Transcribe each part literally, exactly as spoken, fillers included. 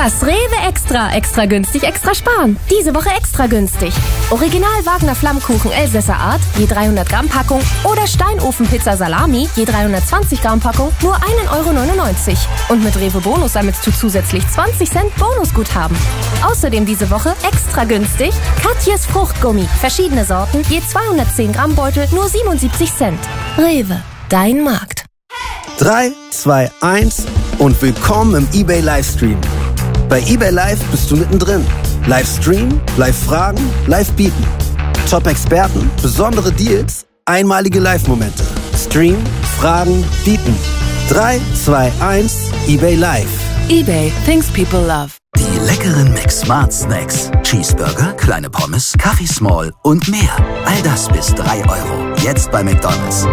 Das Rewe Extra. Extra günstig, extra sparen. Diese Woche extra günstig. Original Wagner Flammkuchen Elsässer Art, je dreihundert Gramm Packung. Oder Steinofenpizza Salami, je dreihundertzwanzig Gramm Packung, nur ein Euro neunundneunzig. Und mit Rewe Bonus sammelst du zusätzlich zwanzig Cent Bonusguthaben. Außerdem diese Woche extra günstig Katjes Fruchtgummi. Verschiedene Sorten, je zweihundertzehn Gramm Beutel, nur siebenundsiebzig Cent. Rewe, dein Markt. drei, zwei, eins und willkommen im eBay Livestream. Bei eBay Live bist du mittendrin. Live streamen, live fragen, live bieten. Top-Experten, besondere Deals, einmalige Live-Momente. Stream, fragen, bieten. drei, zwei, eins, eBay Live. eBay, things people love. Die leckeren McSmart Snacks. Cheeseburger, kleine Pommes, Kaffee Small und mehr. All das bis drei Euro. Jetzt bei McDonald's.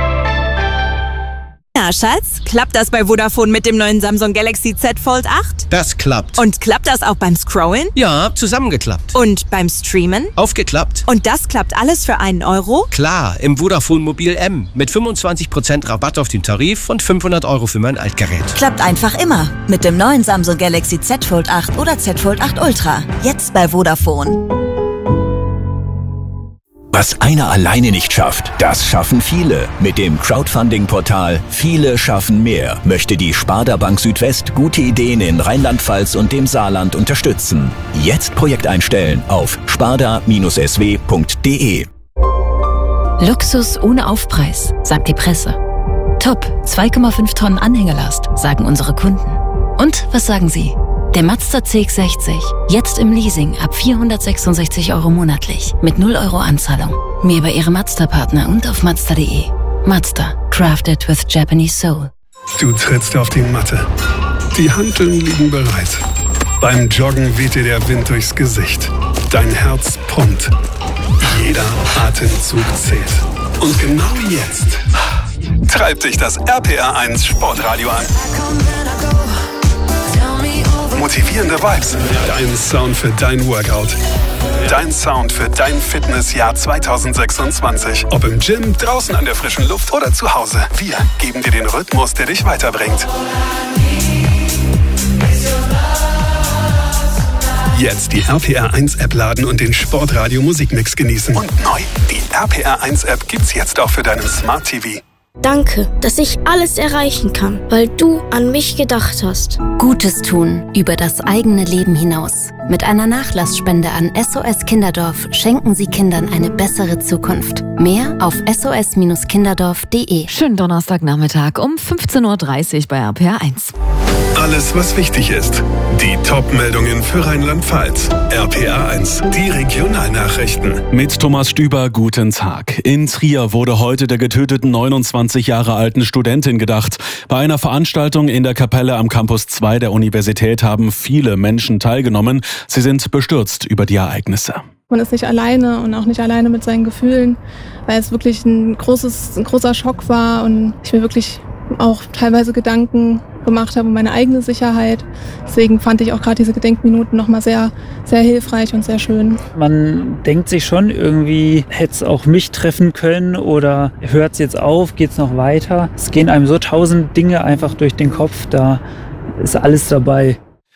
Na, Schatz, klappt das bei Vodafone mit dem neuen Samsung Galaxy Z Fold acht? Das klappt. Und klappt das auch beim Scrollen? Ja, zusammengeklappt. Und beim Streamen? Aufgeklappt. Und das klappt alles für einen Euro? Klar, im Vodafone Mobil M. Mit fünfundzwanzig Prozent Rabatt auf den Tarif und fünfhundert Euro für mein Altgerät. Klappt einfach immer. Mit dem neuen Samsung Galaxy Z Fold acht oder Z Fold acht Ultra. Jetzt bei Vodafone. Was einer alleine nicht schafft, das schaffen viele. Mit dem Crowdfunding-Portal Viele schaffen mehr möchte die Sparda Bank Südwest gute Ideen in Rheinland-Pfalz und dem Saarland unterstützen. Jetzt Projekt einstellen auf sparda S W punkt de. Luxus ohne Aufpreis, sagt die Presse. Top, zwei Komma fünf Tonnen Anhängelast, sagen unsere Kunden. Und was sagen Sie? Der Mazda C X sechzig, jetzt im Leasing ab vierhundertsechsundsechzig Euro monatlich, mit null Euro Anzahlung. Mehr bei Ihrem Mazda-Partner und auf mazda punkt de. Mazda, crafted with Japanese soul. Du trittst auf die Matte. Die Hanteln liegen bereit. Beim Joggen weht dir der Wind durchs Gesicht. Dein Herz pumpt. Jeder Atemzug zählt. Und genau jetzt treibt dich das R P R eins Sportradio an. Motivierende Vibes. Dein Sound für dein Workout. Dein Sound für dein Fitnessjahr zwanzig sechsundzwanzig. Ob im Gym, draußen an der frischen Luft oder zu Hause. Wir geben dir den Rhythmus, der dich weiterbringt. Jetzt die R P R eins App laden und den Sportradio Musikmix genießen. Und neu, die R P R eins App gibt's jetzt auch für deinen Smart T V. Danke, dass ich alles erreichen kann, weil du an mich gedacht hast. Gutes tun über das eigene Leben hinaus. Mit einer Nachlassspende an S O S Kinderdorf schenken Sie Kindern eine bessere Zukunft. Mehr auf S O S Kinderdorf punkt de. Schönen Donnerstagnachmittag um fünfzehn Uhr dreißig bei R P R eins. Alles, was wichtig ist. Die Top-Meldungen für Rheinland-Pfalz. R P R eins, die Regionalnachrichten. Mit Thomas Stüber, guten Tag. In Trier wurde heute der getöteten neunundzwanzig Jahre alten Studentin gedacht. Bei einer Veranstaltung in der Kapelle am Campus zwei der Universität haben viele Menschen teilgenommen. Sie sind bestürzt über die Ereignisse. Man ist nicht alleine und auch nicht alleine mit seinen Gefühlen, weil es wirklich ein, großes, ein großer Schock war und ich mir wirklich auch teilweise Gedanken gemacht habe um meine eigene Sicherheit. Deswegen fand ich auch gerade diese Gedenkminuten nochmal sehr, sehr hilfreich und sehr schön. Man denkt sich schon irgendwie, hätte es auch mich treffen können oder hört es jetzt auf, geht es noch weiter. Es gehen einem so tausend Dinge einfach durch den Kopf, da ist alles dabei.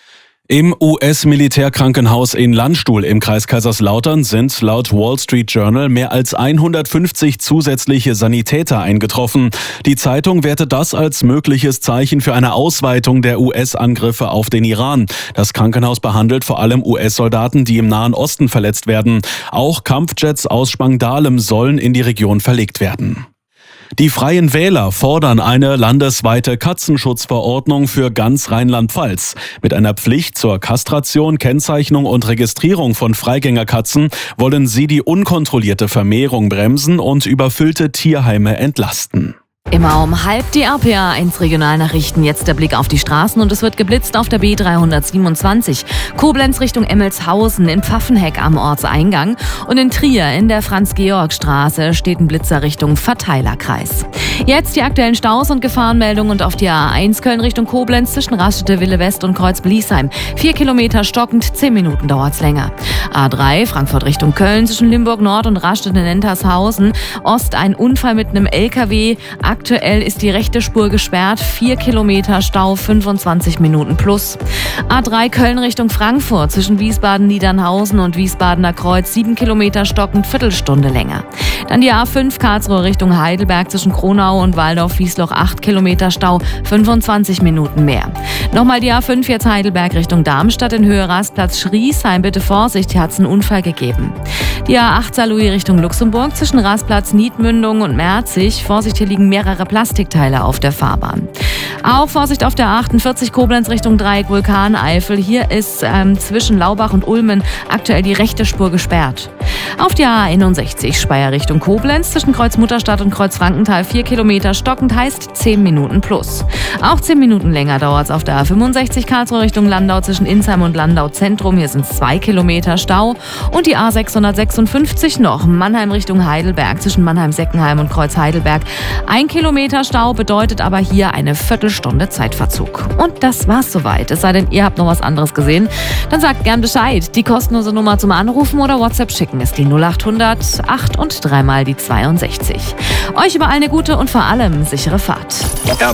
Im U S-Militärkrankenhaus in Landstuhl im Kreis Kaiserslautern sind laut Wall Street Journal mehr als hundertfünfzig zusätzliche Sanitäter eingetroffen. Die Zeitung wertet das als mögliches Zeichen für eine Ausweitung der U S-Angriffe auf den Iran. Das Krankenhaus behandelt vor allem U S-Soldaten, die im Nahen Osten verletzt werden. Auch Kampfjets aus Spangdahlem sollen in die Region verlegt werden. Die Freien Wähler fordern eine landesweite Katzenschutzverordnung für ganz Rheinland-Pfalz. Mit einer Pflicht zur Kastration, Kennzeichnung und Registrierung von Freigängerkatzen wollen sie die unkontrollierte Vermehrung bremsen und überfüllte Tierheime entlasten. Immer um halb die R P R eins Regionalnachrichten. Jetzt der Blick auf die Straßen und es wird geblitzt auf der B dreihundertsiebenundzwanzig. Koblenz Richtung Emmelshausen, in Pfaffenheck am Ortseingang und in Trier in der Franz-Georg-Straße steht ein Blitzer Richtung Verteilerkreis. Jetzt die aktuellen Staus und Gefahrenmeldungen und auf die A eins Köln Richtung Koblenz zwischen Raststätte Wille West und Kreuz-Bliesheim. Vier Kilometer stockend, zehn Minuten dauert's länger. A drei Frankfurt Richtung Köln zwischen Limburg Nord und Raststätte Nentershausen. Ost ein Unfall mit einem L K W. Aktuell ist die rechte Spur gesperrt, vier Kilometer Stau, fünfundzwanzig Minuten plus. A drei Köln Richtung Frankfurt zwischen Wiesbaden-Niedernhausen und Wiesbadener Kreuz, sieben Kilometer stockend, Viertelstunde länger. Dann die A fünf Karlsruhe Richtung Heidelberg zwischen Kronau und Waldorf-Wiesloch, acht Kilometer Stau, fünfundzwanzig Minuten mehr. Nochmal die A fünf jetzt Heidelberg Richtung Darmstadt in Höhe Rastplatz Schriesheim. Bitte Vorsicht, hier hat es einen Unfall gegeben. Die A acht Saarlouis Richtung Luxemburg zwischen Rastplatz Niedmündung und Merzig. Vorsicht, hier liegen mehrere Plastikteile auf der Fahrbahn. Auch Vorsicht auf der A achtundvierzig Koblenz Richtung Dreieck Vulkaneifel. Hier ist ähm, zwischen Laubach und Ulmen aktuell die rechte Spur gesperrt. Auf die A einundsechzig Speyer Richtung Koblenz zwischen Kreuz Mutterstadt und Kreuz Frankenthal, vier Kilometer stockend, heißt zehn Minuten plus. Auch zehn Minuten länger dauert es auf der A fünfundsechzig Karlsruhe Richtung Landau zwischen Insheim und Landau Zentrum. Hier sind zwei Kilometer Stau. Und die A sechshundertsechsundfünfzig noch Mannheim Richtung Heidelberg zwischen Mannheim-Seckenheim und Kreuz Heidelberg. Ein Kilometer Stau bedeutet aber hier eine Viertelstunde Zeitverzug. Und das war's soweit. Es sei denn, ihr habt noch was anderes gesehen. Dann sagt gern Bescheid. Die kostenlose Nummer zum Anrufen oder WhatsApp schicken ist die null achthundert acht und dreimal die zweiundsechzig. Euch überall eine gute und vor allem sichere Fahrt.